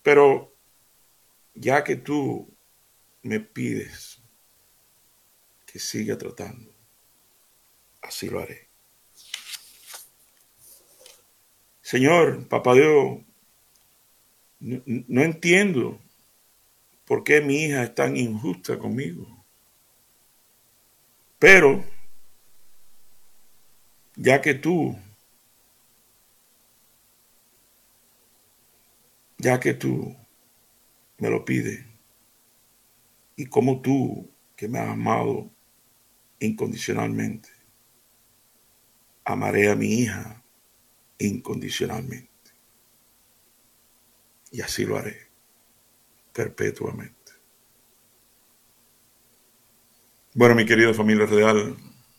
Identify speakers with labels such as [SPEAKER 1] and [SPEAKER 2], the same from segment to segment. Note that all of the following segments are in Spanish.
[SPEAKER 1] Pero ya que tú me pides que siga tratando, así lo haré. Señor, papá Dios, no entiendo por qué mi hija es tan injusta conmigo. Pero ya que tú, ya que tú me lo pides, y como tú que me has amado incondicionalmente, amaré a mi hija incondicionalmente. Y así lo haré perpetuamente. Bueno, mi querida familia real,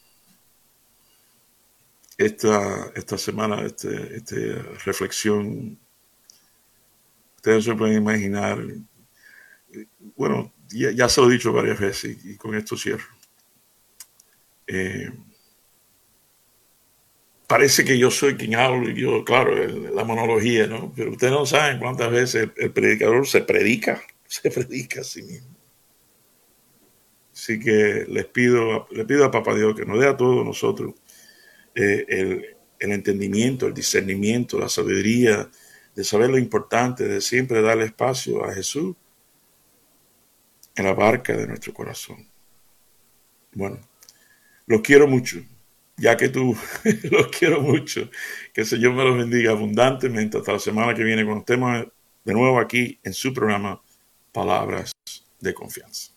[SPEAKER 1] esta semana, esta reflexión, ustedes se pueden imaginar, bueno, ya se lo he dicho varias veces y con esto cierro. Eh, Parece que yo soy quien hablo y yo, claro, la monología, ¿no? Pero ustedes no saben cuántas veces el predicador se predica a sí mismo. Así que le pido a Papá Dios que nos dé a todos nosotros el entendimiento, el discernimiento, la sabiduría de saber lo importante de siempre darle espacio a Jesús en la barca de nuestro corazón. Bueno, los quiero mucho, ya que tú los quiero mucho. Que el Señor me los bendiga abundantemente hasta la semana que viene cuando estemos de nuevo aquí en su programa Palabras de Confianza.